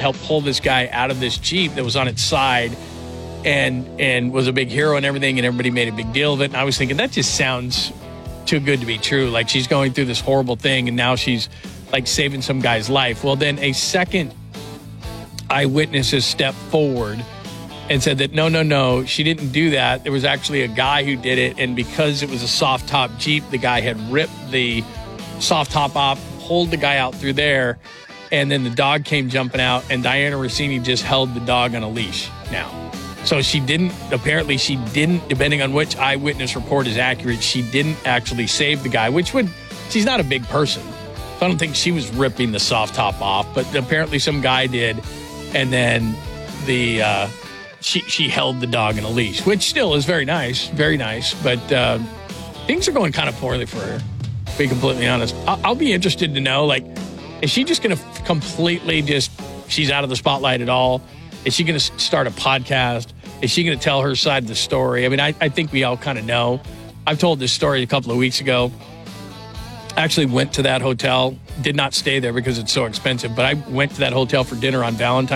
helped pull this guy out of this Jeep that was on its side and was a big hero and everything, and everybody made a big deal of it. And I was thinking, that just sounds too good to be true. Like, she's going through this horrible thing, and now she's, like, saving some guy's life. Well, then a second eyewitness has stepped forward and said that, no, she didn't do that. There was actually a guy who did it, and because it was a soft-top Jeep, the guy had ripped the soft top off, pulled the guy out through there, and then the dog came jumping out, and Diana Rossini just held the dog on a leash now. So apparently she didn't, depending on which eyewitness report is accurate, she didn't actually save the guy, she's not a big person. So I don't think she was ripping the soft top off, but apparently some guy did, and then she held the dog in a leash, which still is very nice, but things are going kind of poorly for her, to be completely honest. I'll be interested to know, like, is she just going to completely she's out of the spotlight at all? Is she going to start a podcast? Is she going to tell her side of the story? I mean, I think we all kind of know. I've told this story a couple of weeks ago. I actually went to that hotel, did not stay there because it's so expensive, but I went to that hotel for dinner on Valentine's